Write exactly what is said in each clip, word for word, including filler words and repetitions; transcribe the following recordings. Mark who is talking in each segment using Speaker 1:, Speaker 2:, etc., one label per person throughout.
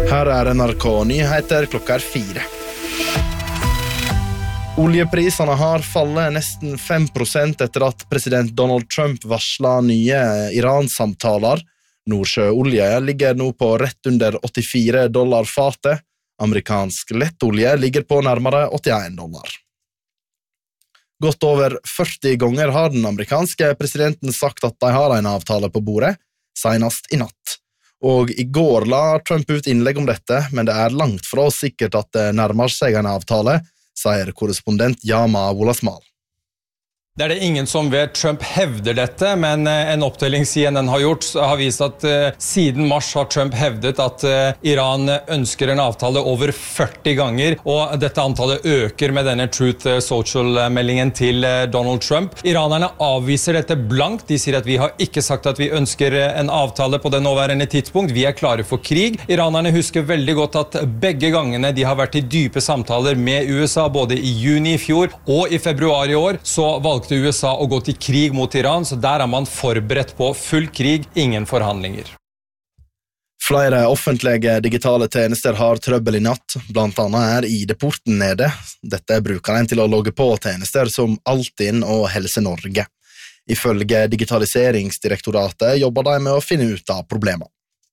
Speaker 1: Her er N R K Nyheter klokka er fire. Oljeprisene har fallet nesten fem prosent etter at president Donald Trump varslet nye Iran-samtaler. Nordsjøolje ligger nå på rett under åttifire dollar fatet. Amerikansk lettolje ligger på nærmere åttien dollar. Godt over førti ganger har den amerikanske presidenten sagt at de har en avtale på bordet, senest i natt. Og i går la Trump ut innlegg om dette, men det er langt fra sikkert at det nærmer seg en avtale, sier korrespondent Yama Wolasmal.
Speaker 2: Det er det ingen som vet. Trump hevder dette, men en opptelling C N N har gjort har vist at uh, siden mars har Trump hevdet at uh, Iran ønsker en avtale over førti ganger, og dette antallet øker med denne Truth Social-meldingen til uh, Donald Trump. Iranerne avviser dette blankt. De sier at vi har ikke sagt at vi ønsker en avtale på det nåværende tidspunkt. Vi er klare for krig. Iranerne husker veldig godt at begge gangene de har vært i dype samtaler med U S A, både i juni i fjor og i februar i år, så valgte til U S A å gå til krig mot Iran, så der er man forberedt på full krig, ingen forhandlinger.
Speaker 1: Flere offentlige digitale tjenester har trøbbel i natt, blant annet er I D-porten nede. Dette bruker en til å logge på tjenester som Altinn og Helse Norge. Ifølge Digitaliseringsdirektoratet jobber de med å finne ut av problemer.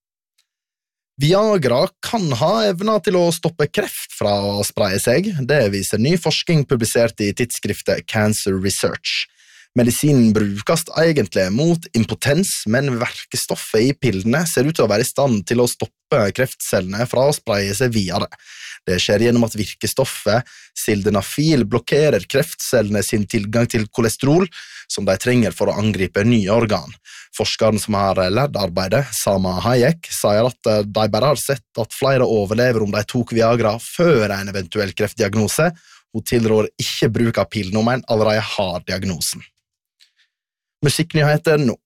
Speaker 1: Viagra kan ha evna til å stoppe kreft fra å spreie seg. Det viser ny forskning publisert i tidsskriftet Cancer Research. Medisinen brukes egentlig mot impotens, men verkestoffet i pillene ser ut til å være i stand til å stoppe kreftcellene fra å spreie seg videre. Det skjer gjennom at virkestoffet sildenafil blokkerer kreftcellene sin tilgang til kolesterol, som de trenger for å angripe nye organ. Forskeren som har ledd arbeidet, Sama Hayek, sier at de bare har sett at flere overlever om de tok Viagra før en eventuell kreftdiagnose. Hun tilrår ikke bruk av pillen om en allerede har diagnosen. Musikknyheter nå.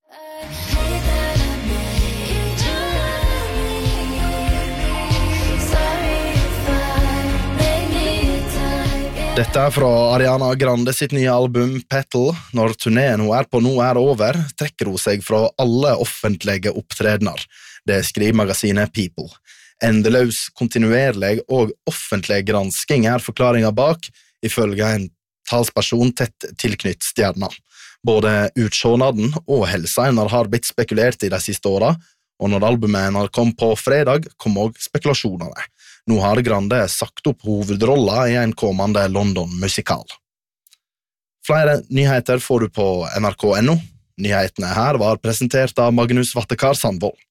Speaker 1: Dette er fra Ariana Grande sitt nye album Petal. Når turneen hun er på nå er over, trekker hun seg fra alle offentlige opptredener. Det skriver magasinet People. Endeløs, kontinuerlig og offentlig gransking er forklaringen bak, ifølge en talsperson tett tilknytt stjerna. Både utsjånaden og helseiner har blitt spekulert i de siste årene, og når albumet kom på fredag, kom også spekulasjonene. Nå har Grande sagt opp hovedrolla i en kommende London-musikal. Flere nyheter får du på N R K punktum no. Nyhetene her var presentert av Magnus Vattekar Sandvold.